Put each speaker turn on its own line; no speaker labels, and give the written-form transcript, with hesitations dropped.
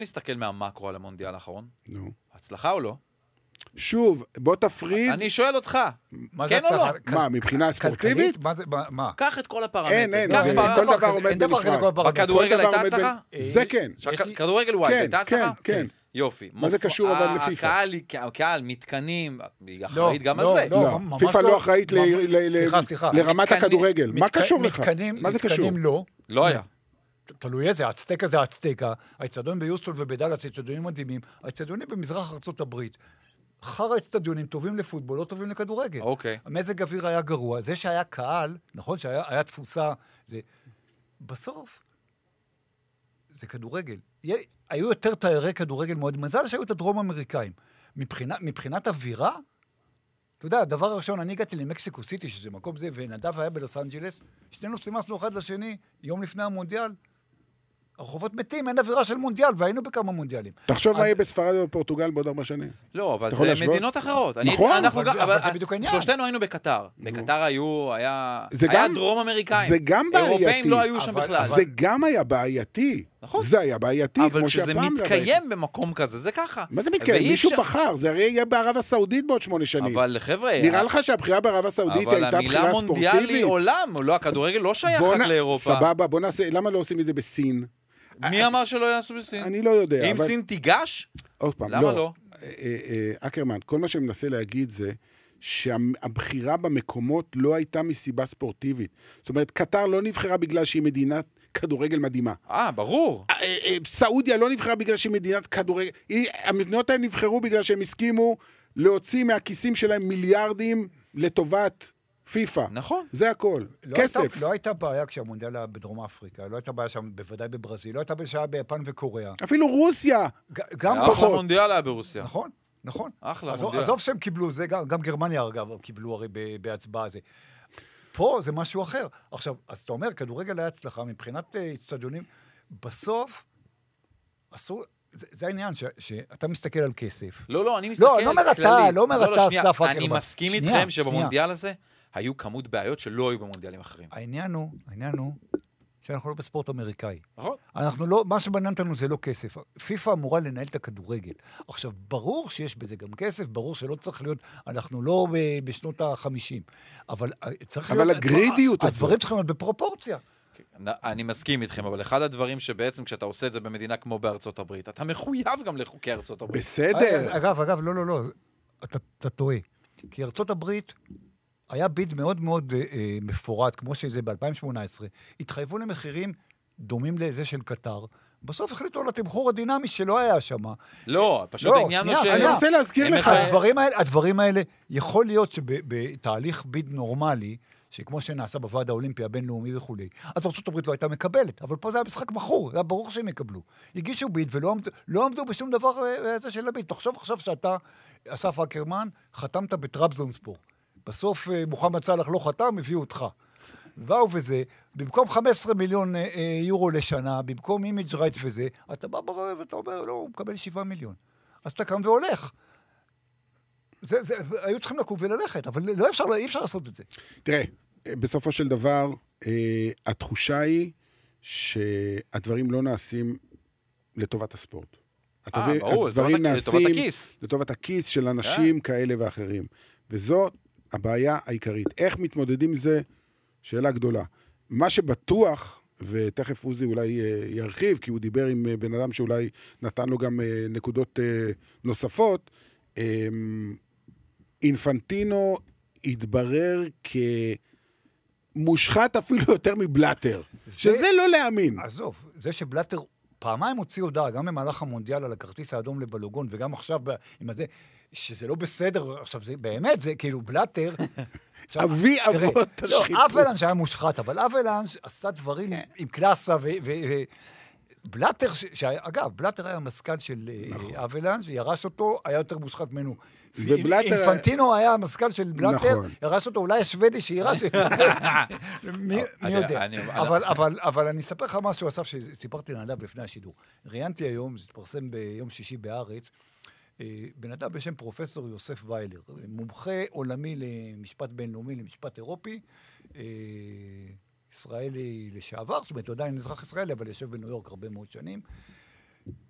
נסתכל מהמקרו על המונדיאל האחרון.
נו.
הצלחה או לא?
שוב, בוא תפריד.
אני שואל אותך, כן או לא?
מה, מבחינה ספורטיבית?
מה?
קח את כל הפרמטרים.
אין, כל דבר עומד בנפרד.
בכדורגל הייתה הצלחה?
זה כן.
כדורגל וואי, הייתה הצלחה?
כן.
יופי.
מה זה קשור אבל לפיפה?
הקהל, מתקנים, היא אחראית גם על זה.
לא, פיפה לא אחראית לרמת הכדורגל. מה קשור לך? מה זה קשור?
מתקנים לא.
לא היה.
תלוי איזה, הצטקה זה הצטקה, האצטדיון ביוסטון ובדאלאס, האצטדיונים מדהימים, האצטדיונים במזרח ארצות הברית, אחר האצטדיונים טובים לפוטבול, לא טובים לכדורגל.
אוקיי.
המזג אוויר היה גרוע, זה שהיה קהל, נכון שהיה תפוסה, זה... בסוף, זה כדורגל. היו יותר תיירי כדורגל מאוד, מזל שהיו את הדרום אמריקאים. מבחינת אווירה, אתה יודע, הדבר הראשון, אני הגעתי למקסיקו סיטי, שזה מקום זה, ונדב היה בלוס אנג'לס, שנינו סימסנו אחד לשני, יום לפני המונדיאל, הרחובות מתים, אין אווירה של מונדיאל, והיינו בכמה מונדיאלים.
תחשוב מה יהיה בספרד ובפורטוגל בעוד 4 שנים.
לא, אבל זה מדינות אחרות.
נכון,
אבל זה בדיוק העניין.
שלושתנו היינו בקטר. בקטר היה דרום אמריקאים.
זה גם בעייתי.
אירופאים לא היו שם בכלל.
זה גם היה בעייתי.
נכון.
זה היה בעייתי,
אבל כשזה מתקיים במקום כזה, זה ככה.
מה זה מתקיים? מישהו בחר, זה הרי יהיה בערב הסעודית בעוד 8 שנים.
אבל חבר'ה...
נראה לך שהבחירה בערב הסעודית הייתה בחירה ספורטיבית?
אבל המילה מונדיאל היא עולם, לא, הכדורגל לא שייך רק לאירופה.
סבבה, בוא נעשה, למה לא עושים את זה בסין?
מי אמר שלא יעשו בסין?
אני לא יודע.
אם סין תיגש?
עוד פעם,
למה לא?
אקרמן, כל מה שאני מנסה להגיד זה שהבחירה במקומות לא הייתה מסיבה ספורטיבית. זאת אומרת, קטר לא נבחרה בגלל שהיא מדינת כדורגל מדהימה.
ברור.
סעודיה לא נבחרה בגלל שהיא מדינת כדורגל. המדינות האלה נבחרו בגלל שהם הסכימו להוציא מהכיסים שלהם מיליארדים לטובת פיפה.
נכון.
זה הכל. כסף.
לא הייתה בעיה כשהמונדיאל היה בדרום אפריקה, לא הייתה בעיה שם בוודאי בברזיל, לא הייתה בעיה ביפן וקוריאה.
אפילו רוסיה.
גם
אחלה מונדיאל היה ברוסיה.
נכון.
אחלה מונדיאל.
עזוב שהם קיבלו, זה גם גרמניה אגב קיבלו הרי בהצבעה הזה. פה זה משהו אחר. עכשיו, אז אתה אומר, כדורגל היה הצלחה מבחינת אצטדיונים, בסוף, אסור... זה העניין, שאתה מסתכל על כסף.
לא, אני מסתכל
כללי. לא אומר אתה, אסף אקרמן.
אני מסכים איתכם שבמונדיאל הזה, היו כמות בעיות שלא היו במונדיאלים אחרים.
העניין הוא שאנחנו לא בספורט אמריקאי.
נכון.
אנחנו לא, מה שבעניין אותנו זה לא כסף. פיפה אמורה לנהל את הכדורגל. עכשיו, ברור שיש בזה גם כסף, ברור שלא צריך להיות, אנחנו לא בשנות ה-50. אבל צריך להיות...
אבל הגרידיות הזאת.
הדברים צריכים להיות בפרופורציה.
אני מסכים איתכם, אבל אחד הדברים שבעצם כשאתה עושה את זה במדינה כמו בארצות הברית, אתה מחויב גם לחוקי ארצות הברית.
בסדר.
אגב, לא. אתה טועה. כי ארצות הברית היה ביד מאוד מאוד מפורט, כמו שזה ב-2018, התחייבו למחירים דומים לזה של קטר, בסוף החליטו על התמחור הדינמי שלא היה שם.
לא, פשוט העניין הוא
אני רוצה להזכיר לך.
הדברים האלה, יכול להיות שבתהליך ביד נורמלי, שכמו שנעשה בוועד האולימפי הבינלאומי וכו', אז ארצות הברית לא הייתה מקבלת, אבל פה זה היה משחק מכור, זה היה ברור שהם יקבלו. הגישו ביד ולא עמדו בשום דבר הזה של הביד. תחשוב עכשיו שאתה, אסף אקרמן, חתמת בטרבזונספור. בסוף מוחמד סלאח לא חתם, הביאו אותך. באו וזה, במקום 15 מיליון יורו לשנה, במקום אימג' רייטס וזה, אתה בא ברעב ואתה אומר, לא, הוא מקבל 7 מיליון. אז אתה קם והולך. היו צריכים לקום וללכת, אבל אי אפשר לעשות את זה.
תראה, בסופו של דבר, התחושה היא שהדברים לא נעשים לטובת הספורט.
ברור,
הדברים
לטובת
נעשים
הכיס.
לטובת הכיס של אנשים כאלה ואחרים. וזאת הבעיה העיקרית. איך מתמודדים עם זה? שאלה גדולה. מה שבטוח, ותכף עוזי אולי ירחיב, כי הוא דיבר עם בן אדם שאולי נתן לו גם נקודות נוספות, אינפנטינו התברר כמושחת אפילו יותר מבלטר. שזה לא להאמין.
עזוב, זה שבלטר פעמיים הוציא הודעה, גם במהלך המונדיאל על הכרטיס האדום לבלוגון, וגם עכשיו עם הזה, שזה לא בסדר, עכשיו זה באמת, זה כאילו בלטר...
אבי אבות השחיתות.
לא, אבלנש היה מושחת, אבל אבלנש עשה דברים עם קלאסה בלטר, אגב, בלטר היה המזכ"ל של אבלנש, ירש אותו, היה יותר מושחת ממנו. אינפנטינו היה המזכ"ל של בלטר, ירש אותו, אולי השוודי שירש... מי יודע. אבל אני אספר לך משהו, אסף, שסיפרתי לנדב לפני השידור. ראיינתי היום, זה התפרסם ביום שישי בארץ, בן אדם בשם פרופסור יוסף ויילר, מומחה עולמי למשפט בינלאומי, למשפט אירופי, ישראלי לשעבר, זאת אומרת, הוא עדיין אזרח ישראלי, אבל יושב בניו יורק הרבה מאוד שנים.